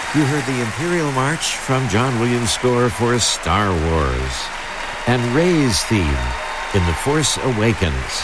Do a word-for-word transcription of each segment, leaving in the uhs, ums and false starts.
You heard the Imperial March from John Williams' score for Star Wars, and Rey's theme in The Force Awakens.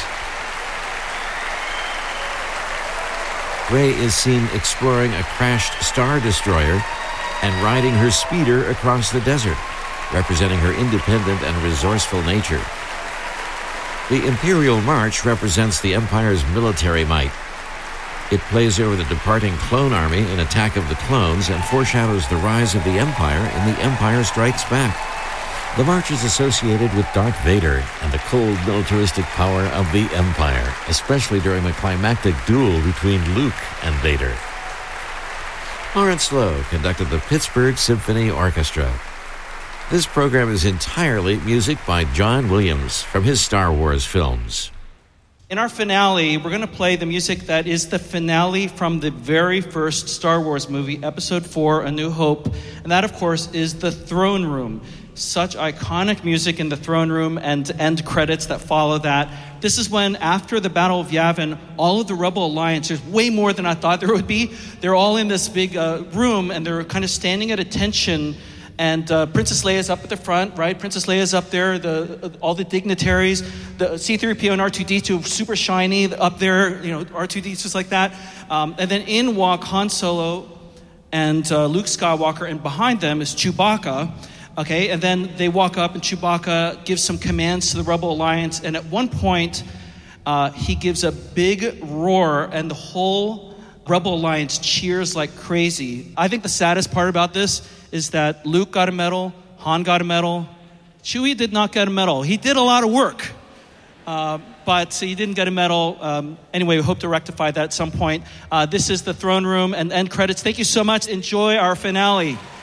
Rey is seen exploring a crashed Star Destroyer and riding her speeder across the desert, representing her independent and resourceful nature. The Imperial March represents the Empire's military might. It plays over the departing clone army in Attack of the Clones and foreshadows the rise of the Empire in The Empire Strikes Back. The march is associated with Darth Vader and the cold militaristic power of the Empire, especially during the climactic duel between Luke and Vader. Lawrence Lowe conducted the Pittsburgh Symphony Orchestra. This program is entirely music by John Williams from his Star Wars films. In our finale, we're going to play the music that is the finale from the very first Star Wars movie, Episode four, A New Hope. And that, of course, is the Throne Room. Such iconic music in the Throne Room and end credits that follow that. This is when, after the Battle of Yavin, all of the Rebel Alliance, there's way more than I thought there would be. They're all in this big uh, room, and they're kind of standing at attention. And uh, Princess Leia's up at the front, right? Princess Leia's up there, the uh, all the dignitaries, the C three P O and R two D two super shiny up there, you know, R two D two just like that. Um, and then in walk Han Solo and uh, Luke Skywalker, and behind them is Chewbacca. Okay, and then they walk up, and Chewbacca gives some commands to the Rebel Alliance. And at one point, uh, he gives a big roar, and the whole Rebel Alliance cheers like crazy. I think the saddest part about this is that Luke got a medal, Han got a medal, Chewie did not get a medal. He did a lot of work, uh, but he didn't get a medal. Um, anyway, we hope to rectify that at some point. Uh, this is the Throne Room and end credits. Thank you so much. Enjoy our finale.